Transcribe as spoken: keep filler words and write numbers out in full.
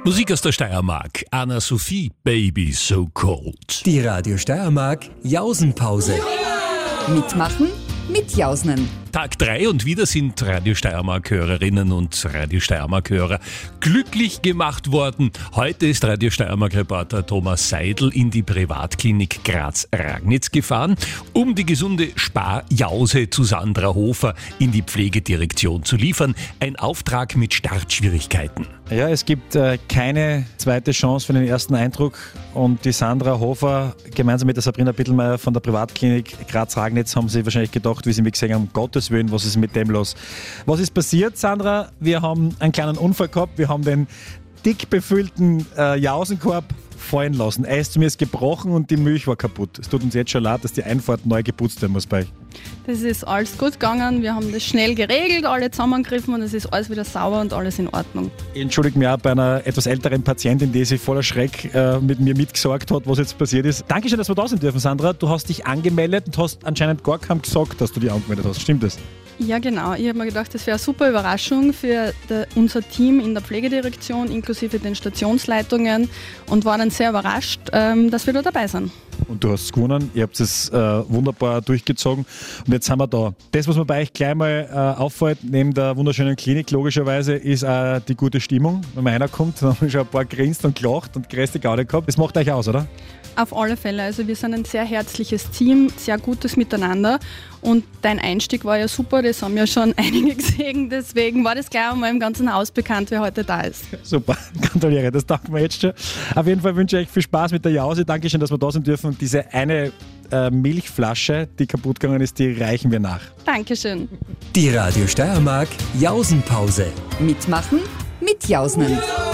Musik aus der Steiermark. Anna-Sophie, Baby So Cold. Die Radio Steiermark Jausenpause. Mitmachen, mitjausnen. Tag drei und wieder sind Radio Steiermark-Hörerinnen und Radio Steiermark-Hörer glücklich gemacht worden. Heute ist Radio Steiermark-Reporter Thomas Seidel in die Privatklinik Graz-Ragnitz gefahren, um die gesunde Sparjause zu Sandra Hofer in die Pflegedirektion zu liefern. Ein Auftrag mit Startschwierigkeiten. Ja, es gibt äh, keine zweite Chance für den ersten Eindruck und die Sandra Hofer gemeinsam mit der Sabrina Bittelmeier von der Privatklinik Graz-Ragnitz haben sie wahrscheinlich gedacht, wie sie mich gesehen haben, um Gottes Willen, was ist mit dem los? Was ist passiert, Sandra? Wir haben einen kleinen Unfall gehabt, wir haben den dick befüllten äh, Jausenkorb fallen lassen. Eis zu mir ist gebrochen und die Milch war kaputt. Es tut uns jetzt schon leid, dass die Einfahrt neu geputzt werden muss bei euch. Das ist alles gut gegangen, wir haben das schnell geregelt, alle zusammengegriffen und es ist alles wieder sauber und alles in Ordnung. Ich entschuldige mich auch bei einer etwas älteren Patientin, die sich voller Schreck äh, mit mir mitgesorgt hat, was jetzt passiert ist. Dankeschön, dass wir da sein dürfen, Sandra. Du hast dich angemeldet und hast anscheinend gar keinem gesagt, dass du dich angemeldet hast. Stimmt das? Ja, genau. Ich habe mir gedacht, das wäre eine super Überraschung für der, unser Team in der Pflegedirektion, inklusive den Stationsleitungen, und war dann sehr überrascht, ähm, dass wir da dabei sind. Und du hast es gewonnen, ihr habt es äh, wunderbar durchgezogen und jetzt sind wir da. Das, was mir bei euch gleich mal äh, auffällt, neben der wunderschönen Klinik logischerweise, ist auch die gute Stimmung. Wenn man reinkommt, dann haben wir schon ein paar grinst und gelacht und größte Gaude gehabt. Das macht euch aus, oder? Auf alle Fälle. Also wir sind ein sehr herzliches Team, sehr gutes Miteinander und dein Einstieg war ja super, das haben ja schon einige gesehen, deswegen war das gleich einmal im ganzen Haus bekannt, wer heute da ist. Super, gratuliere, das danken wir jetzt schon. Auf jeden Fall wünsche ich euch viel Spaß mit der Jause, Dankeschön, dass wir da sein dürfen und diese eine äh, Milchflasche, die kaputt gegangen ist, die reichen wir nach. Dankeschön. Die Radio Steiermark Jausenpause. Mitmachen, mitjausnen.